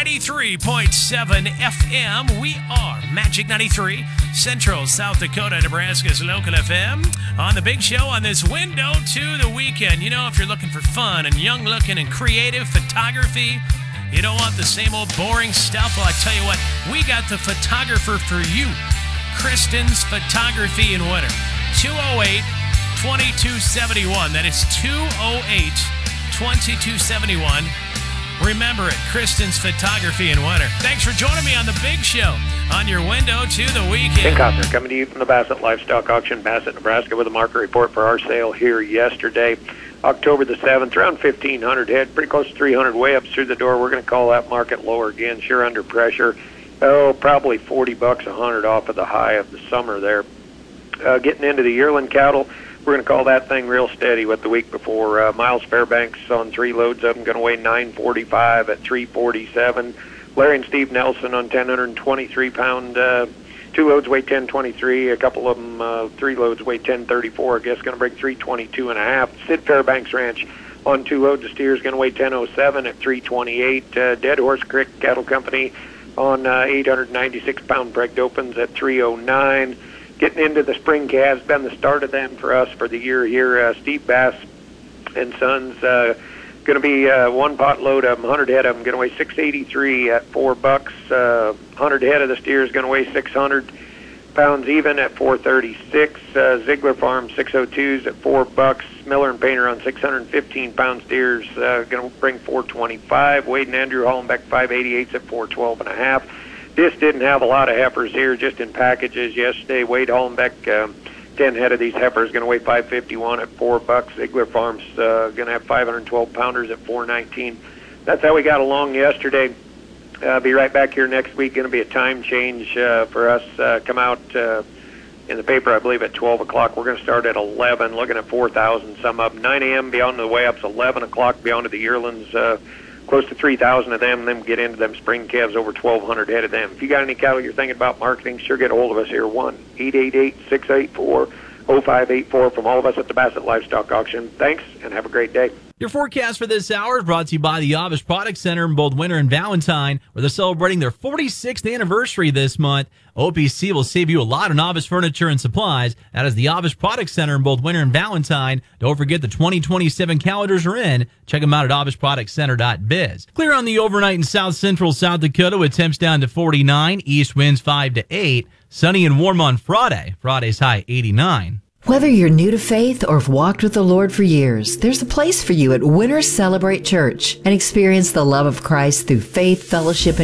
93.7 FM. We are Magic 93, Central South Dakota, Nebraska's local FM. On the big show on this window to the weekend. You know, if you're looking for fun and young looking and creative photography, you don't want the same old boring stuff. Well, I tell you what, we got the photographer for you. Kristen's Photography in Winter. 208-2271. That is 208-2271. Remember it, Kristen's Photography in Winter. Thanks for joining me on the big show on your window to the weekend. Ken Costner coming to you from the Bassett Livestock Auction, Bassett, Nebraska, with a market report for our sale here yesterday, October the 7th, around 1,500 head, pretty close to 300 way ups through the door. We're going to call that market lower again, sure under pressure. Oh, probably $40 a hundred off of the high of the summer there. Getting into the yearling cattle, we're going to call that thing real steady with the week before. Miles Fairbanks on 3 loads of them going to weigh 945 at 347. Larry and Steve Nelson on 1,023-pound. 2 loads weigh 1023. A couple of them, 3 loads weigh 1034. I guess going to bring 322.5. Sid Fairbanks Ranch on 2 loads of steers going to weigh 1007 at 328. Dead Horse Creek Cattle Company on 896-pound pregged opens at 309. Getting into the spring calves, been the start of them for us for the year here. Steve Bass and Sons, going to be 1 pot load of them, 100 head of them, going to weigh 683 at $4. 100 head of the steer is going to weigh 600 pounds even at 436. Ziegler Farm 602s at $4. Miller and Painter on 615-pound steers, going to bring 425. Wade and Andrew Hollenbeck 588s at 412.5. This didn't have a lot of heifers here, just in packages yesterday. Wade Hollenbeck, 10 head of these heifers, going to weigh 551 at $4. Ziegler Farms going to have 512 pounders at 419. That's how we got along yesterday. Be right back here next week. Going to be a time change for us. Come out in the paper, I believe, at 12 o'clock. We're going to start at 11, looking at 4,000 some up. 9 a.m. beyond the way ups, 11 o'clock beyond to the yearlings. Close to 3,000 of them, then get into them spring calves, over 1,200 head of them. If you got any cattle you're thinking about marketing, sure get a hold of us here, 1-888-684-0584 from all of us at the Bassett Livestock Auction. Thanks, and have a great day. Your forecast for this hour is brought to you by the Avish Product Center in both Winter and Valentine, where they're celebrating their 46th anniversary this month. OPC will save you a lot on Avish furniture and supplies. That is the Avish Product Center in both Winter and Valentine. Don't forget the 2027 calendars are in. Check them out at avishproductcenter.biz. Clear on the overnight in south central South Dakota with temps down to 49, east winds 5 to 8. Sunny and warm on Friday. Friday's high 89. Whether you're new to faith or have walked with the Lord for years, there's a place for you at Winter Celebrate Church and experience the love of Christ through faith, fellowship, and